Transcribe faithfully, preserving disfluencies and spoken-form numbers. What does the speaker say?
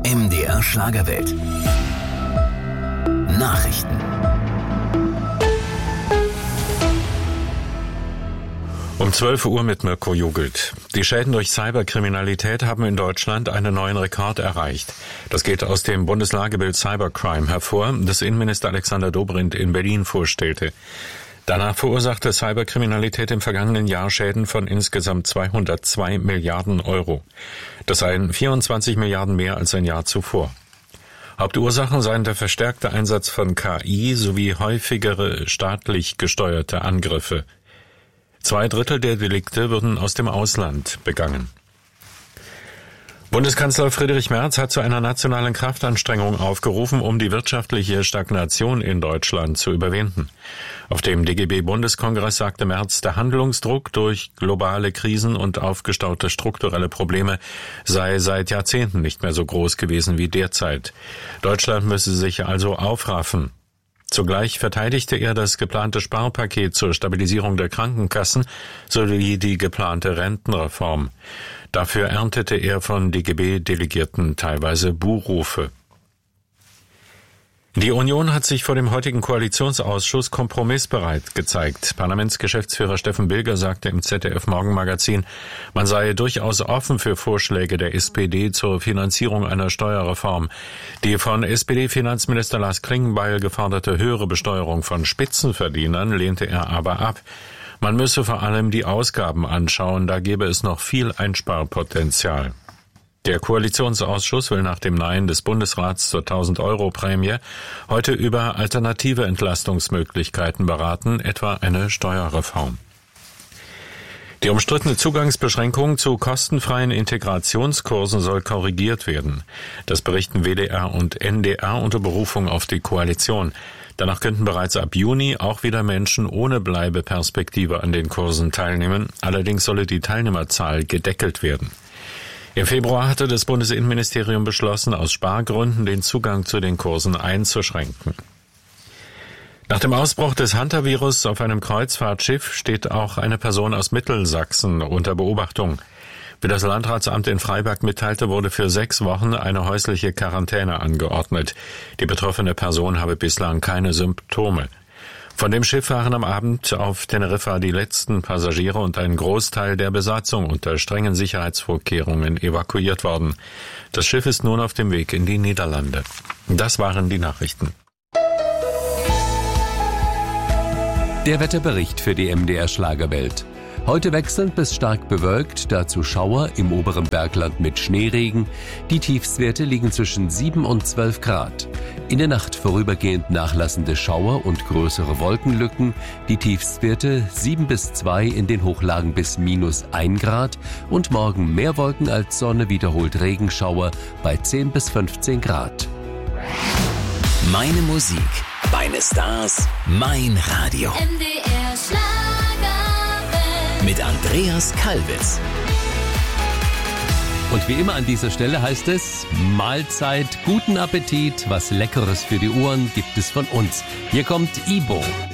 M D R Schlagerwelt. Nachrichten. Um zwölf Uhr mit Mirko Jugelt. Die Schäden durch Cyberkriminalität haben in Deutschland einen neuen Rekord erreicht. Das geht aus dem Bundeslagebild Cybercrime hervor, das Innenminister Alexander Dobrindt in Berlin vorstellte. Danach verursachte Cyberkriminalität im vergangenen Jahr Schäden von insgesamt zweihundertzwei Milliarden Euro. Das seien vierundzwanzig Milliarden mehr als ein Jahr zuvor. Hauptursachen seien der verstärkte Einsatz von K I sowie häufigere staatlich gesteuerte Angriffe. Zwei Drittel der Delikte würden aus dem Ausland begangen. Bundeskanzler Friedrich Merz hat zu einer nationalen Kraftanstrengung aufgerufen, um die wirtschaftliche Stagnation in Deutschland zu überwinden. Auf dem D G B-Bundeskongress sagte Merz, der Handlungsdruck durch globale Krisen und aufgestaute strukturelle Probleme sei seit Jahrzehnten nicht mehr so groß gewesen wie derzeit. Deutschland müsse sich also aufraffen. Zugleich verteidigte er das geplante Sparpaket zur Stabilisierung der Krankenkassen sowie die geplante Rentenreform. Dafür erntete er von D G B-Delegierten teilweise Buhrufe. Die Union hat sich vor dem heutigen Koalitionsausschuss kompromissbereit gezeigt. Parlamentsgeschäftsführer Steffen Bilger sagte im Z D F-Morgenmagazin, man sei durchaus offen für Vorschläge der S P D zur Finanzierung einer Steuerreform. Die von S P D-Finanzminister Lars Klingbeil geforderte höhere Besteuerung von Spitzenverdienern lehnte er aber ab. Man müsse vor allem die Ausgaben anschauen, da gäbe es noch viel Einsparpotenzial. Der Koalitionsausschuss will nach dem Nein des Bundesrats zur tausend-Euro-Prämie heute über alternative Entlastungsmöglichkeiten beraten, etwa eine Steuerreform. Die umstrittene Zugangsbeschränkung zu kostenfreien Integrationskursen soll korrigiert werden. Das berichten W D R und N D R unter Berufung auf die Koalition. Danach könnten bereits ab Juni auch wieder Menschen ohne Bleibeperspektive an den Kursen teilnehmen. Allerdings solle die Teilnehmerzahl gedeckelt werden. Im Februar hatte das Bundesinnenministerium beschlossen, aus Spargründen den Zugang zu den Kursen einzuschränken. Nach dem Ausbruch des Hantavirus auf einem Kreuzfahrtschiff steht auch eine Person aus Mittelsachsen unter Beobachtung. Wie das Landratsamt in Freiberg mitteilte, wurde für sechs Wochen eine häusliche Quarantäne angeordnet. Die betroffene Person habe bislang keine Symptome. Von dem Schiff waren am Abend auf Teneriffa die letzten Passagiere und ein Großteil der Besatzung unter strengen Sicherheitsvorkehrungen evakuiert worden. Das Schiff ist nun auf dem Weg in die Niederlande. Das waren die Nachrichten. Der Wetterbericht für die M D R Schlagerwelt. Heute wechselnd bis stark bewölkt, dazu Schauer im oberen Bergland mit Schneeregen. Die Tiefstwerte liegen zwischen sieben und zwölf Grad. In der Nacht vorübergehend nachlassende Schauer und größere Wolkenlücken. Die Tiefstwerte sieben bis zwei, in den Hochlagen bis minus ein Grad. Und morgen mehr Wolken als Sonne, wiederholt Regenschauer bei zehn bis fünfzehn Grad. Meine Musik, meine Stars, mein Radio. M D R Schlagerwelt. Mit Andreas Kalbitz. Und wie immer an dieser Stelle heißt es, Mahlzeit, guten Appetit, was Leckeres für die Ohren gibt es von uns. Hier kommt Ibo.